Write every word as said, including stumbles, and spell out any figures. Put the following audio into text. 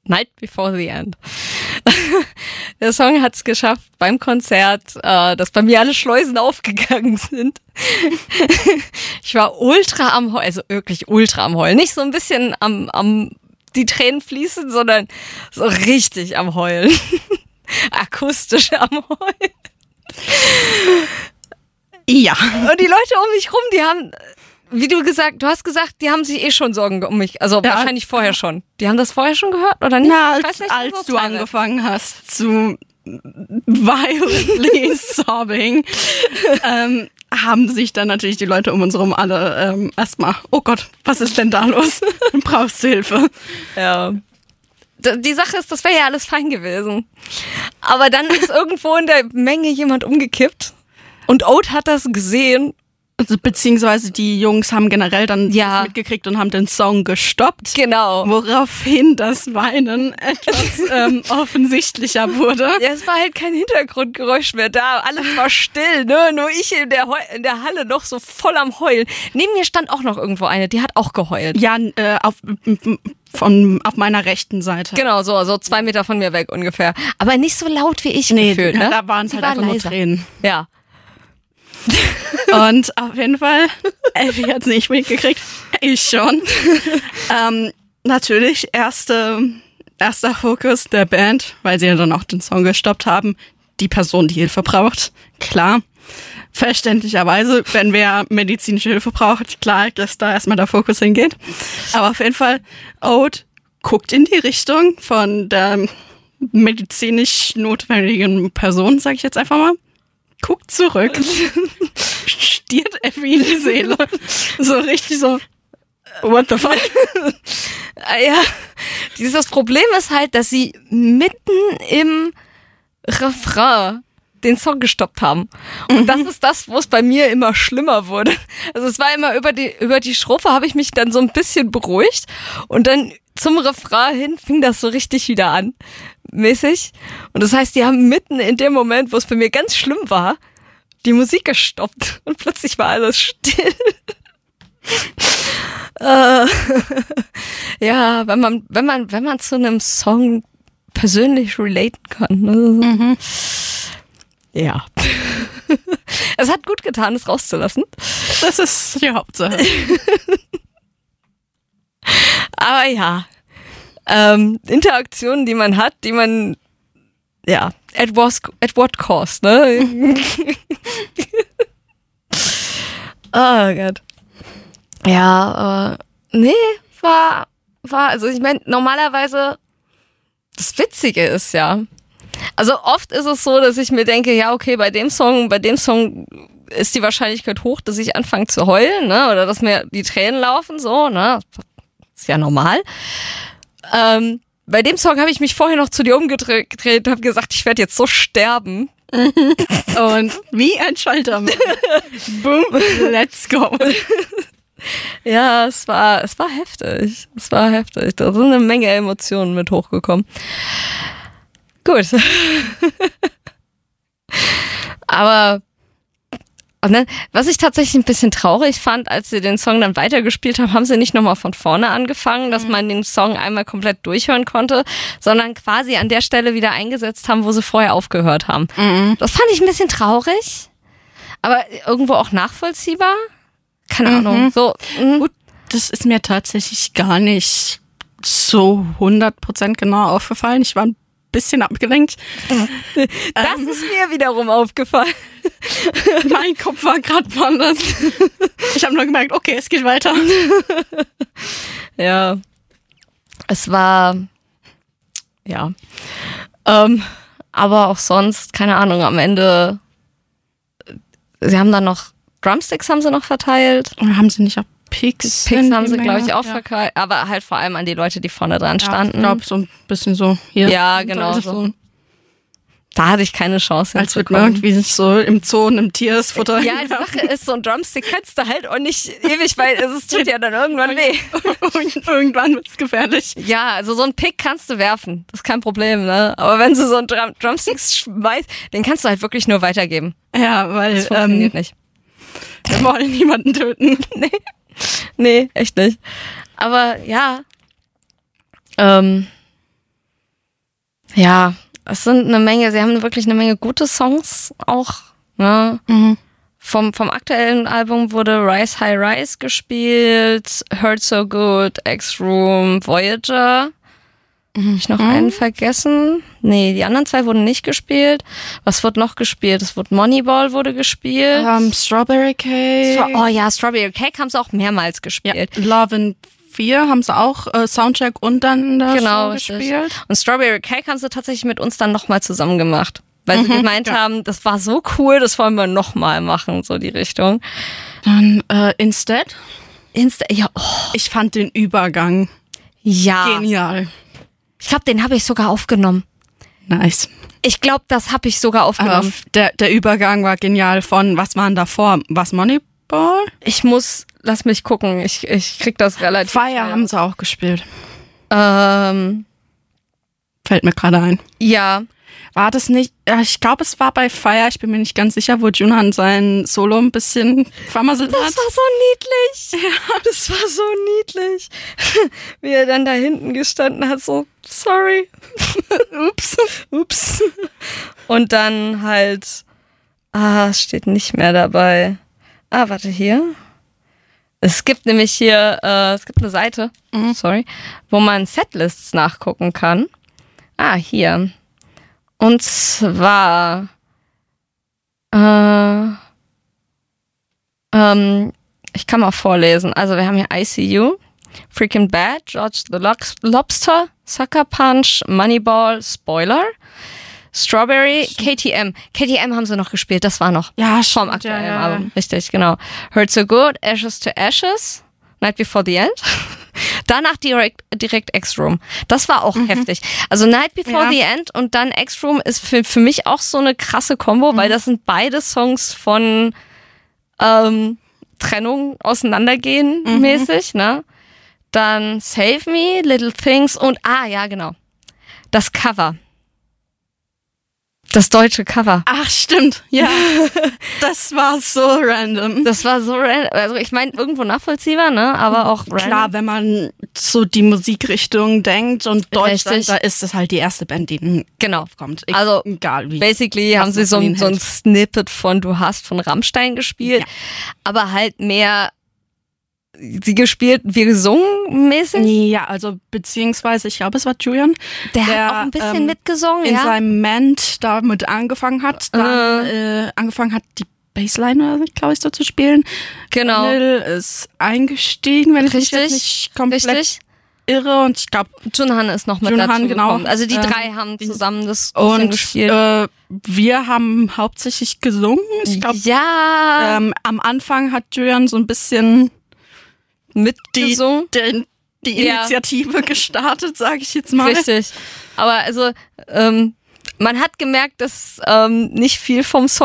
Night Before the End. Der Song hat es geschafft beim Konzert, äh, dass bei mir alle Schleusen aufgegangen sind. Ich war ultra am Heulen, also wirklich ultra am Heulen. Nicht so ein bisschen am, am die Tränen fließen, sondern so richtig am Heulen. Akustisch am Heulen. Ja. Und die Leute um mich rum, die haben, wie du gesagt, du hast gesagt, die haben sich eh schon Sorgen um mich. Also ja. Wahrscheinlich vorher schon. Die haben das vorher schon gehört, oder nicht? Na, als, nicht, als du angefangen hast zu violently sobbing, ähm, haben sich dann natürlich die Leute um uns herum alle ähm, erstmal, oh Gott, was ist denn da los? Brauchst du Hilfe? Ja. Die Sache ist, das wäre ja alles fein gewesen. Aber dann ist irgendwo in der Menge jemand umgekippt und Oat hat das gesehen. Beziehungsweise die Jungs haben generell dann ja. mitgekriegt und haben den Song gestoppt. Genau. Woraufhin das Weinen etwas ähm, offensichtlicher wurde. Ja, es war halt kein Hintergrundgeräusch mehr da. Alles war still, ne? Nur ich in der, Heu- in der Halle noch so voll am Heulen. Neben mir stand auch noch irgendwo eine, die hat auch geheult. Ja, äh, auf, von, auf meiner rechten Seite. Genau, so, so zwei Meter von mir weg ungefähr. Aber nicht so laut wie ich nee, gefühlt, ne? Da waren es halt war einfach leiser. Nur Tränen. Ja. Und auf jeden Fall, Elfie hat es nicht mitgekriegt, ich schon. ähm, natürlich, erste, erster Fokus der Band, weil sie ja dann auch den Song gestoppt haben, die Person, die Hilfe braucht, klar. Verständlicherweise, wenn wer medizinische Hilfe braucht, klar, dass da erstmal der Fokus hingeht. Aber auf jeden Fall, Oat guckt in die Richtung von der medizinisch notwendigen Person, sag ich jetzt einfach mal. Guckt zurück, stiert Effie in die Seele. So richtig so, what the fuck? Ja, dieses Problem ist halt, dass sie mitten im Refrain den Song gestoppt haben. Und mhm. das ist das, wo es bei mir immer schlimmer wurde. Also es war immer über die, über die Strophe habe ich mich dann so ein bisschen beruhigt und dann zum Refrain hin fing das so richtig wieder an. Mäßig. Und das heißt, die haben mitten in dem Moment, wo es bei mir ganz schlimm war, die Musik gestoppt und plötzlich war alles still. äh, ja, wenn man, wenn man, wenn man zu einem Song persönlich relaten kann. Ne? Mhm. Ja. Es hat gut getan, es rauszulassen. Das ist die Hauptsache. Aber ja. Ähm, Interaktionen, die man hat, die man, ja, at, was, at what cost, ne? Oh Gott. Ja, äh, nee, war, war, also ich meine, normalerweise, das Witzige ist ja, also oft ist es so, dass ich mir denke, ja, okay, bei dem Song, bei dem Song ist die Wahrscheinlichkeit hoch, dass ich anfange zu heulen, ne, oder dass mir die Tränen laufen, so, ne, ist ja normal. Ähm, bei dem Song habe ich mich vorher noch zu dir umgedreht und habe gesagt, ich werde jetzt so sterben. Und wie ein Schalter. Boom, let's go. Ja, es war, es war heftig. Es war heftig. Da sind eine Menge Emotionen mit hochgekommen. Gut. Aber und dann, was ich tatsächlich ein bisschen traurig fand, als sie den Song dann weitergespielt haben, haben sie nicht nochmal von vorne angefangen, dass man den Song einmal komplett durchhören konnte, sondern quasi an der Stelle wieder eingesetzt haben, wo sie vorher aufgehört haben. Mhm. Das fand ich ein bisschen traurig, aber irgendwo auch nachvollziehbar. Keine mhm. Ahnung. So, Gut, das ist mir tatsächlich gar nicht so hundert Prozent genau aufgefallen. Ich war ein bisschen abgelenkt. Das ähm, ist mir wiederum aufgefallen. Mein Kopf war gerade woanders. Ich habe nur gemerkt, okay, es geht weiter. Ja. Es war, ja. Ähm, aber auch sonst, keine Ahnung, am Ende, sie haben dann noch, Drumsticks haben sie noch verteilt. Oder haben sie nicht auch Picks? Picks haben sie, glaube ich, auch ja. verteilt, aber halt vor allem an die Leute, die vorne dran standen. Ja, ich glaube, so ein bisschen so hier. Ja, genau so. so. Da hatte ich keine Chance. Als würde man irgendwie so im Zoo einem Tier das Futter. Ja, die Sache ist, so ein Drumstick kannst du halt auch nicht ewig, weil es tut ja dann irgendwann weh. Irgendwann wird es gefährlich. Ja, also so ein Pick kannst du werfen. Das ist kein Problem, ne? Aber wenn du so einen Drum- Drumstick schmeißt, den kannst du halt wirklich nur weitergeben. Ja, weil das funktioniert ähm, nicht. Wir wollen niemanden töten. Nee. Nee, echt nicht. Aber ja. Ähm. Ja, es sind eine Menge, sie haben wirklich eine Menge gute Songs auch. Ne? Mhm. Vom, vom aktuellen Album wurde Rise High Rise gespielt, Hurt So Good, X-Room, Voyager. Habe ich noch einen vergessen? Nee, die anderen zwei wurden nicht gespielt. Was wurde noch gespielt? Es wurde Moneyball wurde gespielt. Um, Strawberry Cake. Stra- oh ja, Strawberry Cake haben sie auch mehrmals gespielt. Ja, Love in vier haben sie auch äh, Soundcheck und dann in der Genau, Show richtig. gespielt. Und Strawberry Cake haben sie tatsächlich mit uns dann nochmal zusammen gemacht. Weil sie Mhm, gemeint ja. haben, das war so cool, das wollen wir nochmal machen, so die Richtung. Dann äh, Instead. Insta ja, oh, Ich fand den Übergang ja. genial. Ich glaube, den habe ich sogar aufgenommen. Nice. Ich glaube, das habe ich sogar Aber aufgenommen. der, der Übergang war genial von, was waren davor? Was, Moneyball? Ich muss, lass mich gucken, ich, ich krieg das relativ. Fire schnell. haben sie auch gespielt. Ähm, Fällt mir gerade ein. ja, War das nicht, ja, ich glaube, es war bei Fire, ich bin mir nicht ganz sicher, wo Junan sein Solo ein bisschen vermasselt das hat. war so niedlich. Ja, das war so niedlich. Wie er dann da hinten gestanden hat, so, sorry. Ups. Ups. Und dann halt, ah, es steht nicht mehr dabei. Ah, warte, hier. Es gibt nämlich hier, äh, es gibt eine Seite, Mhm. sorry, wo man Setlists nachgucken kann. Ah, hier. Und zwar, äh, ähm, ich kann mal vorlesen. Also wir haben hier I C U, Freaking Bad, George the Lox- Lobster, Sucker Punch, Moneyball, Spoiler, Strawberry, K T M. K T M haben sie noch gespielt, das war noch Ja, vom stimmt, aktuellen ja, ja. Album. Richtig, genau. Hurt So Good, Ashes to Ashes, Night Before the End. Danach direkt, direkt X-Room. Das war auch heftig. Also Night Before Ja. the End und dann X-Room ist für, für mich auch so eine krasse Kombo, weil das sind beide Songs von ähm, Trennung, Auseinandergehen mäßig, ne? Dann Save Me, Little Things und, ah ja, genau, das Cover. Das deutsche Cover. Ach, stimmt, ja. Das war so random. Das war so random. Also ich meine, irgendwo nachvollziehbar, ne? Aber auch random. Klar, wenn man so die Musikrichtung denkt und Deutschland, Richtig. da ist das halt die erste Band, die dann Genau. kommt. Also, egal wie. Basically haben was sie man so, von ein- ihnen so ein hält. Snippet von Du hast von Rammstein gespielt, Ja. aber halt mehr sie gespielt, wie gesungen mäßig. Ja, also beziehungsweise, ich glaube, es war Julian, Der, der, hat auch ein bisschen ähm, mitgesungen, in ja. seinem Ment damit angefangen hat, dann äh, angefangen hat, die Bassline, glaube ich, so zu spielen. Genau. Lil ist eingestiegen, wenn ich mich Richtig, jetzt nicht komplett Richtig. irre. Und ich glaube, Junhan ist noch mit Junhan, dazu genau. gekommen. Also die Ähm, drei haben zusammen das bisschen und gespielt. äh, wir haben hauptsächlich gesungen. Ich glaube, ja, ähm, am Anfang hat Julian so ein bisschen die, mitgesungen. den, die Ja. Initiative gestartet, sage ich jetzt mal. Richtig. Aber also, ähm, man hat gemerkt, dass ähm, nicht viel vom Song